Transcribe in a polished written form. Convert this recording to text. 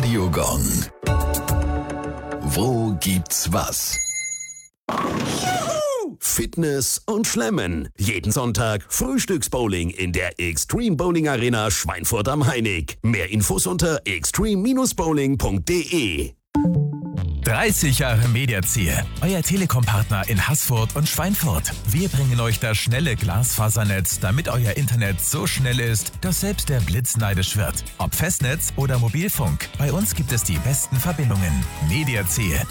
Radiogong. Wo gibt's was? Fitness und Schlemmen. Jeden Sonntag Frühstücksbowling in der Extreme Bowling Arena Schweinfurt am Hainick. Mehr Infos unter extreme-bowling.de. 30 Jahre Mediaziehe, euer Telekom-Partner in Haßfurt und Schweinfurt. Wir bringen euch das schnelle Glasfasernetz, damit euer Internet so schnell ist, dass selbst der Blitz neidisch wird. Ob Festnetz oder Mobilfunk, bei uns gibt es die besten Verbindungen. Mediaziehe.